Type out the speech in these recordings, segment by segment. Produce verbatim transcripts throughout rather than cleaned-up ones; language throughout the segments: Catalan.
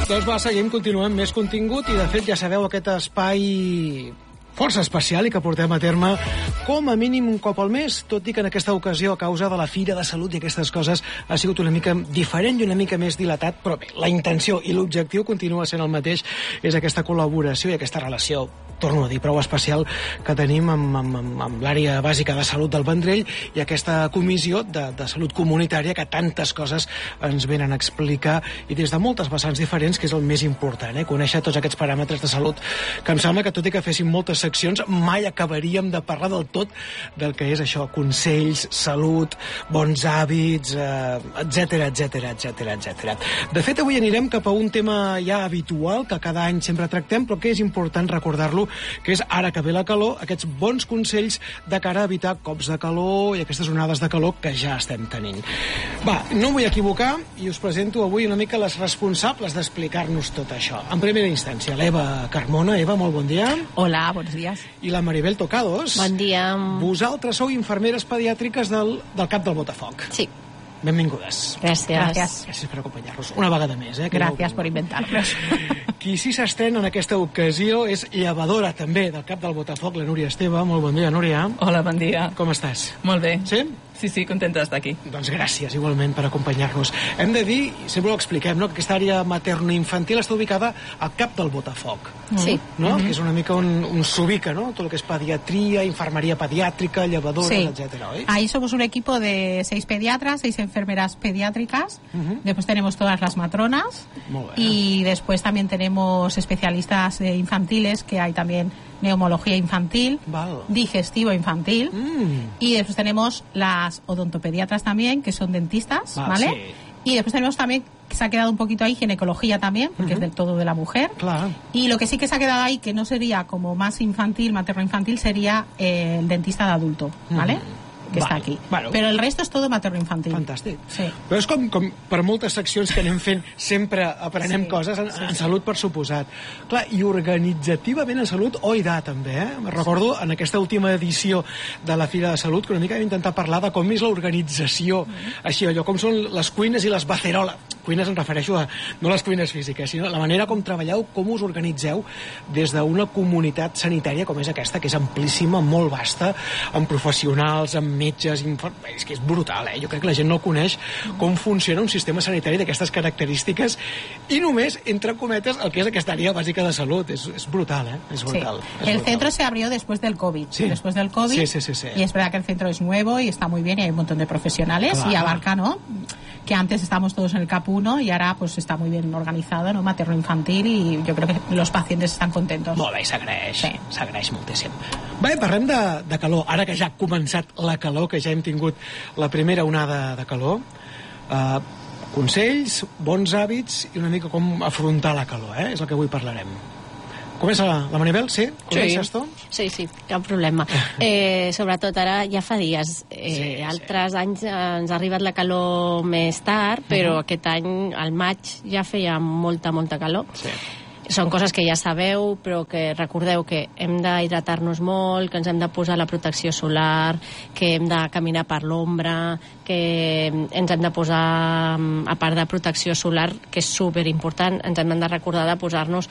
Doncs va, seguim, continuem més contingut i de fet ja sabeu aquest espai força especial i que portem a terme com a mínim un cop al mes, tot i que en aquesta ocasió a causa de la Fira de Salut i aquestes coses ha sigut una mica diferent i una mica més dilatat, però bé, la intenció i l'objectiu continua sent el mateix, és aquesta col·laboració i aquesta relació, torno a dir, prou especial que tenim amb, amb, amb, amb l'àrea bàsica de salut del Vendrell i aquesta comissió de, de salut comunitària que tantes coses ens venen a explicar i des de moltes vessants diferents, que és el més important, eh? Conèixer tots aquests paràmetres de salut, que em sembla que tot i que féssim moltes seccions, mai acabaríem de parlar del tot del que és això, consells, salut, bons hàbits, eh, etcètera, etcètera, etcètera, etcètera. De fet, avui anirem cap a un tema ja habitual, que cada any sempre tractem, però que és important recordar-lo, que és, ara que ve la calor, aquests bons consells de cara a evitar cops de calor i aquestes onades de calor que ja estem tenint. Va, no em vull equivocar i us presento avui una mica les responsables d'explicar-nos tot això. En primera instància, l'Eva Carmona. Eva, molt bon dia. Hola, bons dies. I la Maribel Tocados. Bon dia. Vosaltres sou infermeres pediàtriques del, del Cap del Botafoc. Sí. Benvingudes. Gràcies. Gràcies, Gràcies per acompanyar-nos. Una vegada més. Eh, Gràcies no... per inventar-nos. Qui sí s'estrena en aquesta ocasió és llevadora també del Cap del Botafoc, la Núria Esteve. Molt bon dia, Núria. Hola, bon dia. Com estàs? Molt bé. Sí? Sí, sí, contenta d'estar aquí. Doncs gràcies, igualment, per acompanyar-nos. Hem de dir, sempre ho expliquem, no?, que aquesta àrea materno-infantil està ubicada al Cap del Botafoc. Sí. No? Mm-hmm. Que és una mica on, on s'ubica, no?, tot el que és pediatria, infermeria pediàtrica, llevadora, Sí. etcétera, ¿oi? Ahí somos un equipo de seis pediatras, seis enfermeras pediátricas. Ujú. Después tenemos todas las matronas. Muy bien. Y después también tenemos especialistas eh, infantiles, que hay también neumología infantil, Val. digestivo infantil. Mm. Y después tenemos las odontopediatras también, que son dentistas, Va, ¿vale? sí. Y después tenemos también, que se ha quedado un poquito ahí, ginecología también, porque Ujú. es del todo de la mujer. Clar. Y lo que sí que se ha quedado ahí, que no sería como más infantil, materno-infantil, sería eh, el dentista de adulto, ¿vale? Mm. Que Vale. está aquí. Bueno. Pero el resto es todo materno-infantil. Fantàstic. Sí. Però és com, com per moltes seccions que anem fent, sempre aprenem Sí, coses en, sí, en sí. salut, per suposat. Clar, i organitzativament en salut, oi da, també, eh? Recordo en aquesta última edició de la Fira de Salut que una mica vam intentar parlar de com és l'organització, així allò, com són les cuines i les baceroles. Cuines em refereixo a, no les cuines físiques, sinó la manera com treballeu, com us organitzeu des d'una comunitat sanitària com és aquesta, que és amplíssima, molt vasta, amb professionals, amb metges, infer... és que és brutal, eh? Jo crec que la gent no coneix com funciona un sistema sanitari d'aquestes característiques i només, entre cometes, el que és aquesta àrea bàsica de salut. És, és brutal, eh? És Sí. brutal. És El brutal. centro se abrió después del COVID. Sí. Después del COVID. Sí, sí, sí, sí. Y es verdad que el centro es nuevo y está muy bien y hay un montón de profesionales Claro. y abarca, ¿no? Que antes estábamos todos en el CAP uno y ahora pues está muy bien organizado, ¿no? Materno-infantil y yo creo que los pacientes están contentos. Molt bé, i s'agraeix, Sí. s'agraeix moltíssim. Bé, parlem de, de calor. Ara que ja ha començat la calor, que ja hem tingut la primera onada de calor, eh, consells, bons hàbits i una mica com afrontar la calor, eh? És el que avui parlarem. Comença la, la Maribel, sí? Comences tu? Sí, sí, cap problema. Eh, sobretot ara ja fa dies. Eh, Sí, sí. altres anys ens ha arribat la calor més tard, però aquest any, al maig, ja feia molta, molta calor. Sí. Són coses que ja sabeu, però que recordeu que hem d'hidratar-nos molt, que ens hem de posar la protecció solar, que hem de caminar per l'ombra, que ens hem de posar, a part de protecció solar, que és superimportant, ens hem de recordar de posar-nos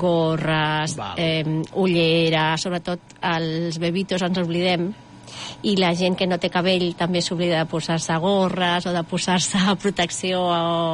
gorres, Val. eh, ulleres, sobretot els bebitos ens oblidem, i la gent que no té cabell també s'oblida de posar-se gorres o de posar-se protecció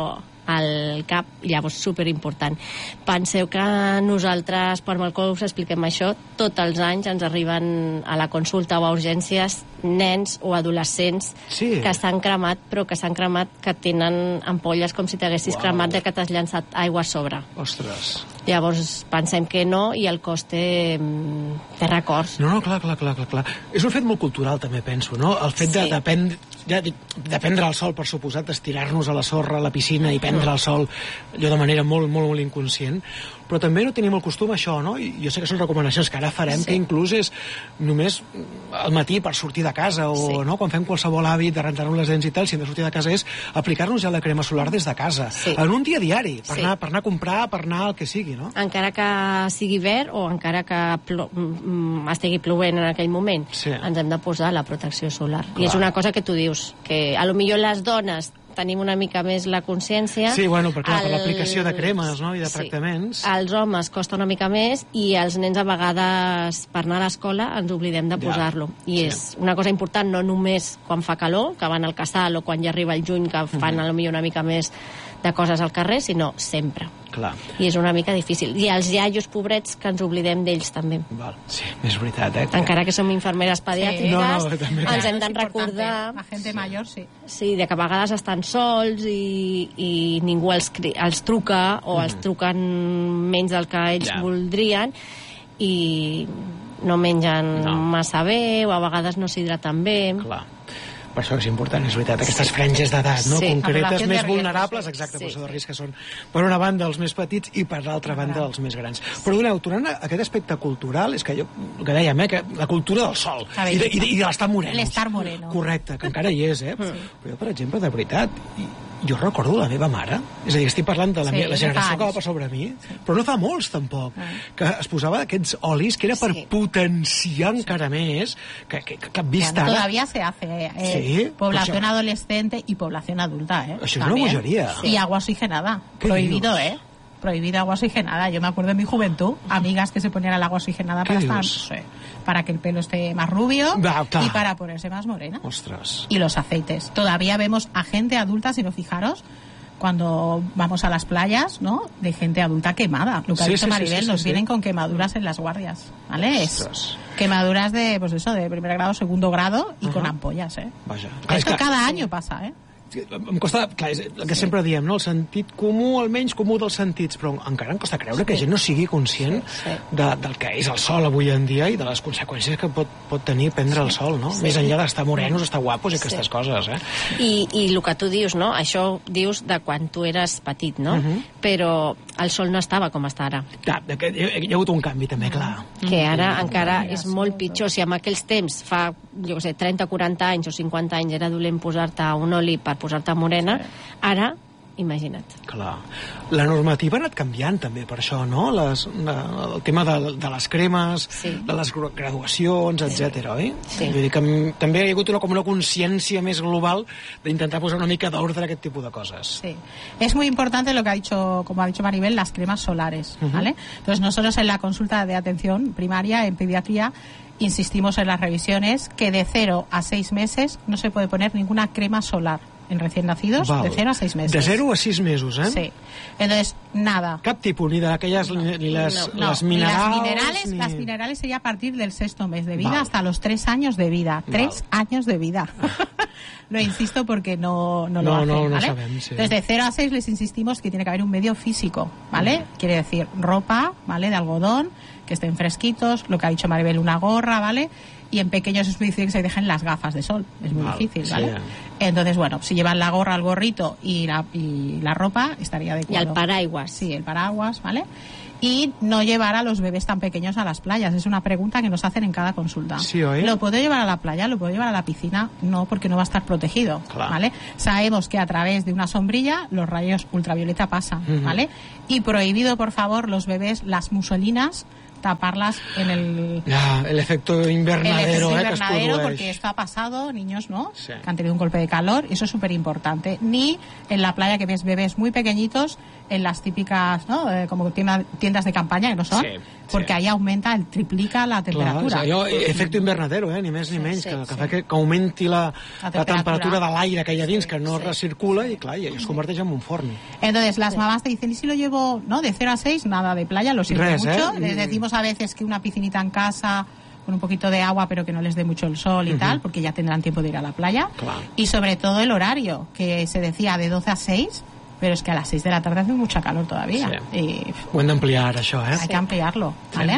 al cap, llavors superimportant. Penseu que nosaltres per mal que us expliquem això, tots els anys ens arriben a la consulta o a urgències nens o adolescents Sí. que s'han cremat, però que s'han cremat que tenen ampolles com si t'haguessis Uau. cremat de que t'has llançat aigua a sobre. Ostres. Llavors pensem que no i el cos té, mm, té records. No, no, clar, clar, clar, clar, clar. És un fet molt cultural, també, penso, no? El fet de, Sí. de, prendre, ja dic, de prendre el sol, per suposat, d'estirar-nos a la sorra, a la piscina i prendre el sol allò de manera molt, molt, molt inconscient. Però també no tenim el costum això, no? I jo sé que són recomanacions que ara farem, Sí. que inclús és només al matí per sortir de casa o Sí. no? Quan fem qualsevol hàbit de rentar-nos les dents i tal, si hem de sortir de casa és aplicar-nos ja la crema solar des de casa. Sí. En un dia diari, per, Sí. anar, per anar a comprar, per anar al que sigui, no? Encara que sigui verd o encara que plo mm, estigui plovent en aquell moment, Sí. ens hem de posar la protecció solar. Clar. I és una cosa que tu dius, que a lo millor les dones tenim una mica més la consciència. Sí, bueno, perquè clar, per El- l'aplicació de cremes, no?, i de Sí. tractaments. Als homes costa una mica més i als nens a vegades per anar a l'escola ens oblidem de Ja. posar-lo. I Sí. és una cosa important, no només quan fa calor, que van al casal, o quan ja arriba el juny, que fan a lo millor una mica més de coses al carrer, sinó sempre. Clar. I és una mica difícil. I els iaios pobrets, que ens oblidem d'ells també. Val. Sí, és veritat, eh? Encara que som infermeres pediàtriques, No, no, també. ens hem de Es importante. recordar... La gente mayor, sí. Sí, de que a vegades estan sols i, i ningú els, cri- els truca o els truquen menys del que ells Ja. voldrien i no mengen No. massa bé o a vegades no s'hidraten bé. Clar. Per això és important, és veritat, aquestes franges d'edat, no?, Sí. concretes, La població més de riesgo, vulnerables, sí. exacte, Sí, sí, de sí. risc, que són, per una banda, els més petits i per l'altra banda, els més grans. Perdoneu, tornant a aquest aspecte cultural, és que jo, el que dèiem, eh, que la cultura del sol, La i de, i bellesa. de, i de l'estar moreno. L'estar moreno. Correcte, que encara hi és, eh? Però jo, per exemple, de veritat, i, jo recordo la meva mare, és a dir, estic parlant de la, Sí, meva, la fa generació que va anys. passar sobre mi, però no fa molts, tampoc, Ah. que es posava aquests olis que era per Sí. potenciar encara més, que, que, que, que vist Bueno, ara... todavía se hace eh, Sí, población pues, adolescente y población adulta, ¿eh? Això és una También. bogeria. Y agua oxigenada. ¿Qué Prohibido, dios? ¿eh? Prohibido agua oxigenada. Yo me acuerdo en mi juventud, amigas que se ponían el agua oxigenada ¿Qué para estar, dios? sí, para que el pelo esté más rubio Va, ta. y para ponerse más morena. Ostres. Y los aceites. Todavía vemos a gente adulta, si no fijaros, cuando vamos a las playas, ¿no? De gente adulta quemada. Lo que ha Sí, dicho sí, sí, Maribel, sí, sí, nos sí. vienen con quemaduras en las guardias, ¿vale? Es Ostres. quemaduras de, pues eso, de primer grado, segundo grado y con ampollas, ¿eh? Vaja. Clar, és Esto que cada año pasa, ¿eh? em costa, clar, és el que sempre diem, no? El sentit comú, el menys comú dels sentits, però encara em costa creure que gent no sigui conscient Sí, sí. de, del que és el sol avui en dia i de les conseqüències que pot, pot tenir prendre el sol, no? Més enllà d'estar morenos, estar guapos i aquestes Sí. coses, eh? I, I el que tu dius, no? Això dius de quan tu eres petit, no? Mhm. Però el sol no estava com està ara. Ja, de que, hi, hi ha hagut un canvi també, clar. Que ara encara és molt pitjor. Si en aquells temps, fa, jo què sé, trenta, quaranta anys o cinquanta anys era dolent posar-te un oli per posar-te morena, ara, imagina't. Clar. La normativa ha anat canviant també per això, no? Les, la, el tema de, de les cremes, Sí. de les gra- graduacions, etcètera, oi? Sí. Vull dir que m- també hi ha hagut una, com una consciència més global d'intentar posar una mica d'ordre a aquest tipus de coses. Sí. Es muy importante lo que ha dicho, como ha dicho Maribel, las cremas solares, ¿vale? Entonces nosotros en la consulta de atención primaria en pediatría insistimos en las revisiones que de cero a seis meses no se puede poner ninguna crema solar en recién nacidos, Val. de cero a seis meses. De zero a sis mesos, eh? Sí. Entonces, nada. Cap tipus, ni d'aquelles, ni, ni les, No, les ni minerals... las minerales, ni... las minerales sería a partir del sexto mes de vida Vale. hasta los tres años de vida. Tres años de vida. Lo insisto porque no, no lo No, hacen, no, no ¿vale? sabem, sí. Desde cero a seis les insistimos que tiene que haber un medio físico, ¿vale? Quiere decir ropa, ¿vale? De algodón, que estén fresquitos, lo que ha dicho Maribel, una gorra, ¿vale? Y en pequeños es muy difícil que se dejen las gafas de sol, es muy Vale, difícil, sí. ¿vale? Entonces, bueno, si llevan la gorra, el gorrito y la, y la ropa, estaría I adecuado. el paraigües. Sí, el paraguas, ¿vale? Y no llevar a los bebés tan pequeños a las playas. Es una pregunta que nos hacen en cada consulta. Sí, ¿oí? ¿Lo puedo llevar a la playa? ¿Lo puedo llevar a la piscina? No, porque no va a estar protegido, Claro. ¿vale? Sabemos que a través de una sombrilla los rayos ultravioleta pasan, Ujú. ¿vale? Y prohibido, por favor, los bebés, las muselinas, taparlas en el... Ja, el efecto El invernadero, efecto eh, que es invernadero, produeix. porque esto ha pasado, niños, ¿no? Sí. Que han tenido un golpe de calor, eso es súper importante. Ni en la playa que ves bebés muy pequeñitos, en las típicas, ¿no? Eh, como tienda- tiendas de campaña, que no son, Sí, porque sí. ahí aumenta, el, triplica la Clar, temperatura. és allò, efecte invernadero, eh? Ni més ni menys, sí, que, que sí. fa que, que augmenti la, la, La temperatura. temperatura de l'aire que hi ha dins, que no sí. recircula i, clar, i es converteix en un forn. Entonces las mamás te dicen, ¿y si lo llevo, no? De cero a seis, nada de playa, lo siento Res, mucho. ¿eh? Les decimos a veces que una piscinita en casa con un poquito de agua, pero que no les dé mucho el sol y tal, porque ya tendrán tiempo de ir a la playa. Claro. Y sobre todo el horario, que se decía de doce a seis, pero es que a las seis de la tarde hace mucha calor todavía. Sí. Y Ho hem d'ampliar, això, eh? hay que ampliarlo, ¿vale?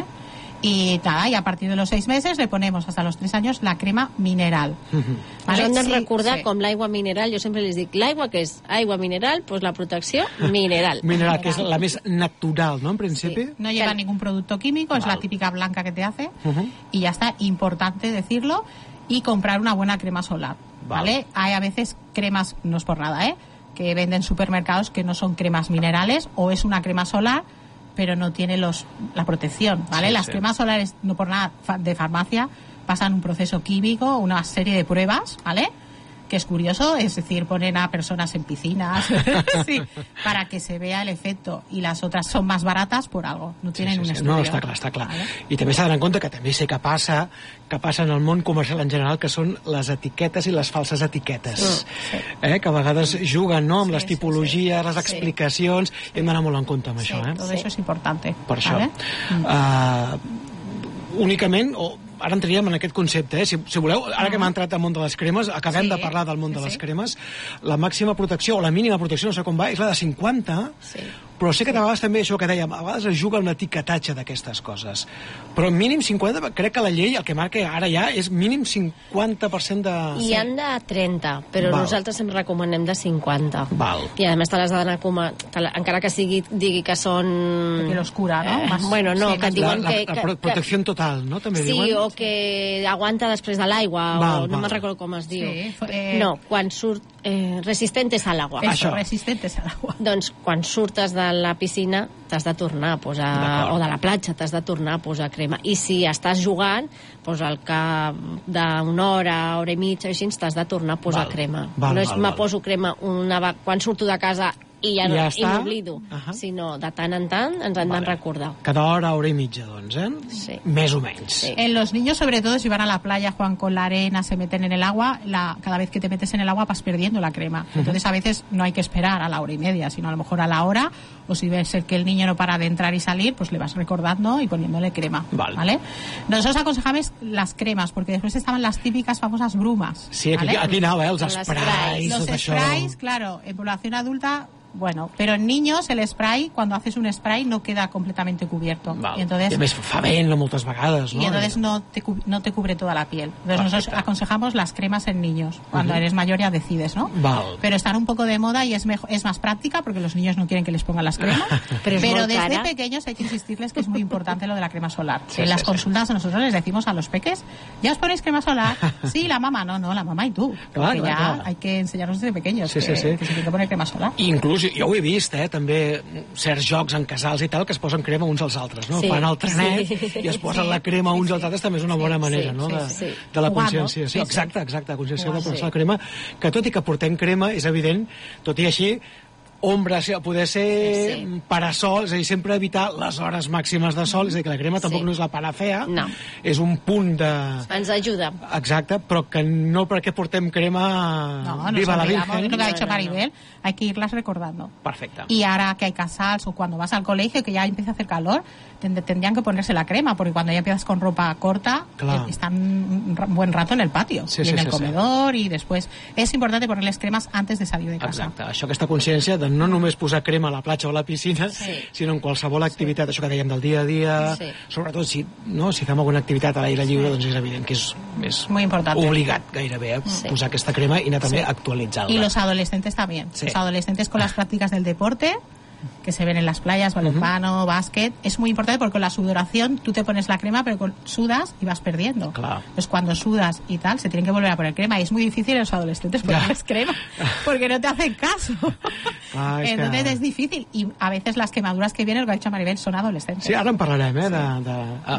Y nada, y a partir de los seis meses le ponemos hasta los tres años la crema mineral. Us hem de Sí, recordar sí. com l'aigua mineral, jo sempre les dic, l'aigua que és aigua mineral, doncs la protecció mineral. Mineral, que és la més natural, no?, en principi. No lleva Cal- ningún producto químico, es Vale. la típica blanca que te hace. Ujú. Y ya está, importante decirlo. Y comprar una buena crema solar, Vale. ¿vale? Hay a veces cremas, no es por nada, ¿eh? Que venden supermercados que no son cremas minerales o es una crema solar, pero no tiene los la protección, ¿vale? Sí, Las sí. cremas solares, no por nada, fa- de farmacia, pasan un proceso químico, una serie de pruebas, ¿vale? que es curioso, es decir, ponen a personas en piscinas sí, para que se vea el efecto, y las otras son más baratas por algo, no tienen sí, sí, un sí. estudio. No, està clar, està clar. Vale. I també s'ha d'anar en compte que també sé que passa, que passa en el món comercial en general, que són les etiquetes i les falses etiquetes. Sí. Eh? Que a vegades juguen, no?, amb Sí, les sí, tipologies, sí. les explicacions, i hem d'anar molt en compte amb Sí, això, eh? todo eso es importante. Per això. ¿vale? Uh, únicament, o ara entraríem en aquest concepte, eh? si, si voleu, ara que hem entrat al món de les cremes, acabem Sí. de parlar del món de Sí, les sí. cremes, la màxima protecció o la mínima protecció, no sé com va, és la de cinquanta, Sí. però sé que de vegades també això que dèiem, a vegades es juga amb l'etiquetatge d'aquestes coses, però mínim cinquanta, crec que la llei el que marca ara ja és mínim cinquanta per cent de... Hi han de trenta, però Val. nosaltres sempre recomanem de cinquanta. Val. I a més te l'has d'anar coma... te la- encara que sigui, digui que són... Piel oscura, ¿no? Eh, Más- bueno, no, sí, que et más- La, diuen la, que... la que- pro- protecció total, no? També Sí, diuen? o que aguanta després de l'aigua, Val, o no val. me'n recordo com es diu. Sí, eh, No, quan surt... Eh, resistentes a l'aigua. Eso, Això. resistentes al agua. Doncs quan surtes de la piscina t'has de tornar a posar, D'acord. o de la platja t'has de tornar a posar crema, i si estàs jugant, doncs al cap d'una hora, hora i mitja, així t'has de tornar a posar Val. crema. Val, no és val, me val. poso crema una va... quan surto de casa i ja, no, Ja i està. m'oblido, Ahà. sinó de tant en tant ens hem Vale. de recordar. Cada hora, hora i mitja, doncs, eh? Sí. Més o menys. Sí. En los niños, sobre todo, si van a la playa, juegan con la arena, se meten en el agua, la, cada vez que te metes en el agua vas perdiendo la crema. Entonces, a veces no hay que esperar a la hora y media, sino a lo mejor a la hora, o si ves el que el niño no para de entrar y salir, pues le vas recordando y poniéndole crema. Vale. ¿Vale? Nosotros aconsejamos las cremas, porque después estaban las típicas famosas brumas. Sí, aquí, ¿vale? aquí anava, eh? Els Con les sprays, sprays. Los tot això. sprays, claro, en población adulta, bueno, pero en niños el spray, cuando haces un spray, no queda completamente cubierto. Val. Y entonces, I a més fa vent moltes vegades, no? y entonces no te, cu- no te cubre toda la piel. Entonces Perfecto. nosotros aconsejamos las cremas en niños. Cuando Ujú. eres mayor ya decides, ¿no? Val. Pero están un poco de moda y es mejor, es más práctica porque los niños no quieren que les pongan las cremas. Pero es muy desde cara. pequeños hay que insistirles que es muy importante lo de la crema solar. Sí, en sí, las sí. consultas nosotros les decimos a los peques, ¿ya os ponéis crema solar? Sí, la mamá, no, no, la mamá y tú. Clar, Porque clar, ya clar. hay que enseñarnos desde pequeños Sí, que, sí, sí. que se tiene que poner crema solar. I inclús, jo ho he vist, eh, també, certs jocs en casals i tal, que es posen crema uns als altres, no? Sí, Fan el trenet sí. i es posen Sí, la crema uns sí, als altres, també és una bona sí, manera, sí, no?, sí, de, sí. de la Jugant, no? conscienciació. Sí, sí. Exacte, exacte, conscienciació de Jugant, posar sí. la crema, que tot i que portem crema, és evident, tot i així, ombra, sí, poder ser Sí, sí. parasol, és a dir, sempre evitar les hores màximes de sol, és a dir, que la crema tampoc Sí. no és la panacea, No. és un punt de... Ens ajuda. Exacte, però que no perquè portem crema No, nos viva la olvidamos, Virgen. es lo que ha No, dicho no, no. Maribel, hay que irlas recordando. Perfecte. Y ahora que hay casals o cuando vas al colegio que ya empieza a hacer calor, tend- tendrían que ponerse la crema, porque cuando ya empiezas con ropa corta, Claro. eh, están un ra- buen rato en el patio, Sí, y sí, en el sí, sí. comedor, y después es importante ponerles cremas antes de salir de casa. Exacte, això, aquesta consciència de no només posar crema a la platja o a la piscina, Sí. sinó en qualsevol activitat, això que dèiem del dia a dia, Sí. sobretot si, no, si fem alguna activitat a l'aire lliure, doncs és evident que és, és Muy importante. obligat gairebé a Sí. posar aquesta crema i anar també Sí. actualitzant-la. Y los adolescentes también. Sí. Los adolescentes con las prácticas del deporte, que se ven en las playas, balonmano, básquet, es muy importante porque con la sudoración tú te pones la crema, pero con- sudas y vas perdiendo. Claro. Pues cuando sudas y tal, se tienen que volver a poner crema. Y es muy difícil en los adolescentes ponerles crema, porque no te hacen caso. Ah, és Entonces que- es difícil. Y a veces las quemaduras que vienen, lo que ha dicho Maribel, son adolescentes. Sí, ara en parlarem, eh, de, de,